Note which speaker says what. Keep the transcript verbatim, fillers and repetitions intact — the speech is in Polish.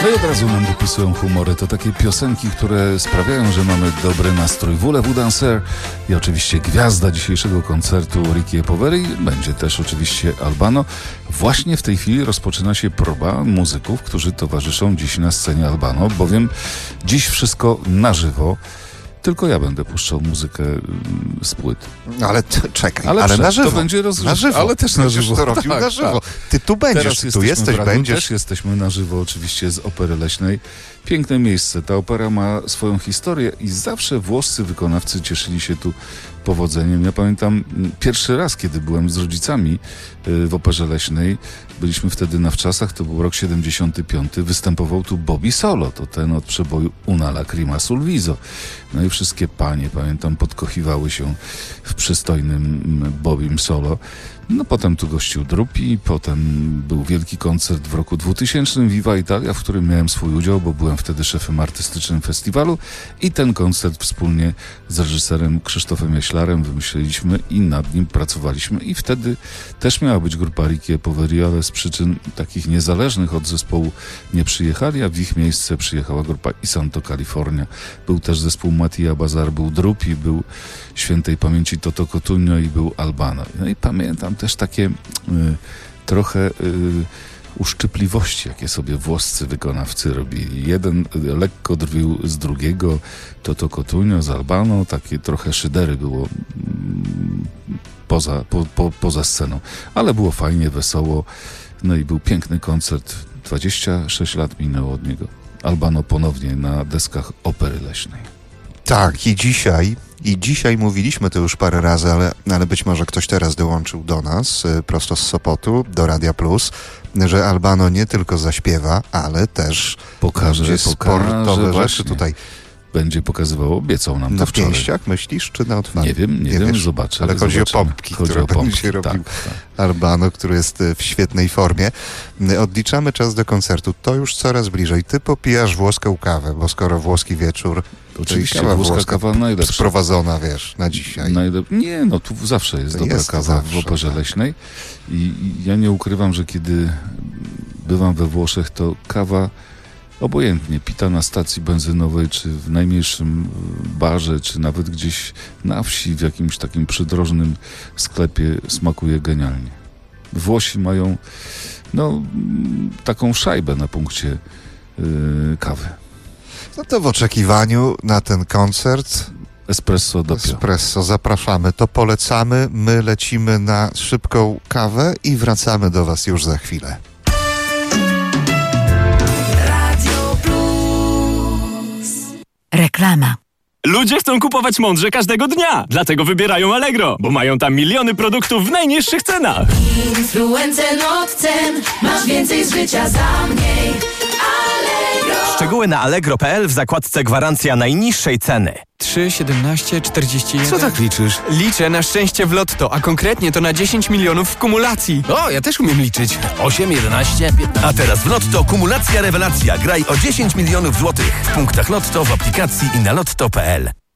Speaker 1: No i od razu nam dopisują humory. To takie piosenki, które sprawiają, że mamy dobry nastrój. Voulez-vous danser i oczywiście gwiazda dzisiejszego koncertu Ricky Poveri. Będzie też oczywiście Albano. Właśnie w tej chwili rozpoczyna się próba muzyków, którzy towarzyszą dziś na scenie Albano, bowiem dziś wszystko na żywo. Tylko ja będę puszczał muzykę z płyt.
Speaker 2: Ale t- czekaj,
Speaker 1: ale,
Speaker 2: ale
Speaker 1: przed,
Speaker 2: na żywo.
Speaker 1: To będzie rozrywka,
Speaker 2: na żywo.
Speaker 1: Ale też na żywo.
Speaker 2: To robił
Speaker 1: tak,
Speaker 2: na żywo.
Speaker 1: Tak.
Speaker 2: Ty tu będziesz,
Speaker 1: Teraz
Speaker 2: ty tu jesteś, będziesz.
Speaker 1: Też jesteśmy na żywo oczywiście z Opery Leśnej. Piękne miejsce. Ta opera ma swoją historię i zawsze włoscy wykonawcy cieszyli się tu powodzeniem. Ja pamiętam pierwszy raz, kiedy byłem z rodzicami w Operze Leśnej. Byliśmy wtedy na wczasach, to był rok siedemdziesiąty piąty. Występował tu Bobby Solo, to ten od przeboju Una lacrima sul viso. No i wszystkie panie, pamiętam, podkochiwały się w przystojnym Bobbym Solo. No potem tu gościł Drupi, potem był wielki koncert w roku dwutysięcznym Viva Italia, w którym miałem swój udział, bo byłem wtedy szefem artystycznym festiwalu i ten koncert wspólnie z reżyserem Krzysztofem Jaślarem wymyśliliśmy i nad nim pracowaliśmy i wtedy też miała być grupa Ricky Poveri, ale z przyczyn takich niezależnych od zespołu nie przyjechali, a w ich miejsce przyjechała grupa Isanto California. Był też zespół Mattia Bazar, był Drupi, był świętej pamięci Toto Cotugno i był Albano. No i pamiętam też takie y, trochę y, uszczypliwości, jakie sobie włoscy wykonawcy robili. Jeden y, lekko drwił z drugiego, Toto Cotugno z Albano, takie trochę szydery było y, poza, po, po, poza sceną. Ale było fajnie, wesoło. No i był piękny koncert. dwadzieścia sześć lat minęło od niego. Albano ponownie na deskach Opery Leśnej.
Speaker 2: Tak, i dzisiaj, i dzisiaj mówiliśmy to już parę razy, ale, ale być może ktoś teraz dołączył do nas, y, prosto z Sopotu, do Radia Plus, że Albano nie tylko zaśpiewa, ale też
Speaker 1: pokaże,
Speaker 2: będzie sportowe
Speaker 1: pokaże,
Speaker 2: rzeczy tutaj.
Speaker 1: Będzie pokazywał, obiecał nam
Speaker 2: na
Speaker 1: to wczoraj.
Speaker 2: Na pięściach myślisz, czy na otwartym?
Speaker 1: Nie wiem, nie, nie wiem, wiesz, zobaczę.
Speaker 2: Ale chodzi
Speaker 1: zobaczymy.
Speaker 2: o pompki,
Speaker 1: chodzi
Speaker 2: które
Speaker 1: o pompki,
Speaker 2: będzie
Speaker 1: tak,
Speaker 2: robił
Speaker 1: tak.
Speaker 2: Albano, który jest w świetnej formie. Odliczamy czas do koncertu. To już coraz bliżej. Ty popijasz włoską kawę, bo skoro włoski wieczór,
Speaker 1: oczywiście
Speaker 2: kawa
Speaker 1: włoska
Speaker 2: włoska
Speaker 1: kawa najlepsza.
Speaker 2: Sprowadzona, wiesz, na dzisiaj.
Speaker 1: Najlep... Nie, no tu zawsze jest
Speaker 2: to
Speaker 1: dobra
Speaker 2: jest
Speaker 1: kawa
Speaker 2: zawsze,
Speaker 1: w Operze
Speaker 2: tak.
Speaker 1: Leśnej. I, I ja nie ukrywam, że kiedy bywam we Włoszech, to kawa obojętnie pita na stacji benzynowej, czy w najmniejszym barze, czy nawet gdzieś na wsi, w jakimś takim przydrożnym sklepie smakuje genialnie. Włosi mają no taką szajbę na punkcie yy, kawy.
Speaker 2: No to w oczekiwaniu na ten koncert
Speaker 1: Espresso doppio.
Speaker 2: Espresso, zapraszamy, to polecamy, my lecimy na szybką kawę i wracamy do was już za chwilę.
Speaker 3: Reklama.
Speaker 4: Ludzie chcą kupować mądrze każdego dnia, dlatego wybierają Allegro, bo mają tam miliony produktów w najniższych cenach.
Speaker 5: Influencer od cen, masz więcej z życia za mniej. Allegro.
Speaker 6: Szczegóły na allegro kropka p l w zakładce gwarancja najniższej ceny.
Speaker 7: trzy, siedemnaście, czterdzieści jeden.
Speaker 8: Co tak liczysz?
Speaker 7: Liczę na szczęście w lotto, a konkretnie to na dziesięć milionów w kumulacji.
Speaker 8: O, ja też umiem liczyć. osiem, jedenaście, piętnaście.
Speaker 9: A teraz w Lotto kumulacja rewelacja. Graj o dziesięć milionów złotych w punktach Lotto, w aplikacji i na lotto kropka p l.